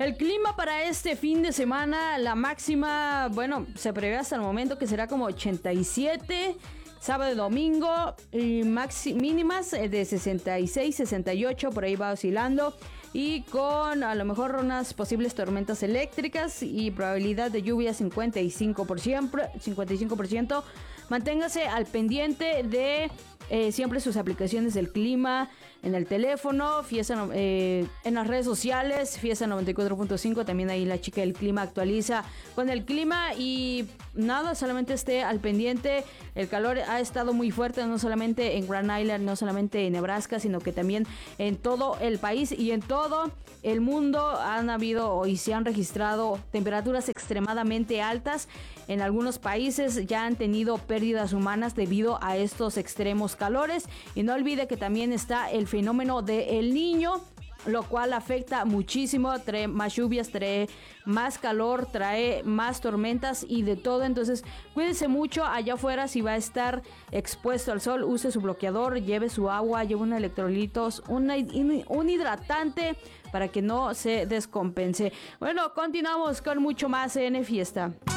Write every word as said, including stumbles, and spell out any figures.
El clima para este fin de semana, la máxima, bueno, se prevé hasta el momento que será como ochenta y siete. Sábado y domingo, y maxi, mínimas de sesenta y seis, sesenta y ocho, por ahí va oscilando. Y con a lo mejor unas posibles tormentas eléctricas y probabilidad de lluvia cincuenta y cinco por ciento. cincuenta y cinco por ciento. Manténgase al pendiente de eh, siempre sus aplicaciones del clima en el teléfono, Fiesta, eh, en las redes sociales, Fiesta noventa y cuatro punto cinco, también ahí la chica del clima actualiza con el clima y nada, solamente esté al pendiente. El calor ha estado muy fuerte, no solamente en Grand Island, no solamente en Nebraska, sino que también en todo el país y en todo el mundo han habido y se han registrado temperaturas extremadamente altas. En algunos países ya han tenido pérdidas humanas debido a estos extremos calores. Y no olvide que también está el fenómeno de El Niño, lo cual afecta muchísimo, trae más lluvias, trae más calor, trae más tormentas y de todo. Entonces cuídese mucho allá afuera. Si va a estar expuesto al sol, use su bloqueador, lleve su agua, lleve un electrolitos, una, un hidratante para que no se descompense. Bueno, continuamos con mucho más en Fiesta.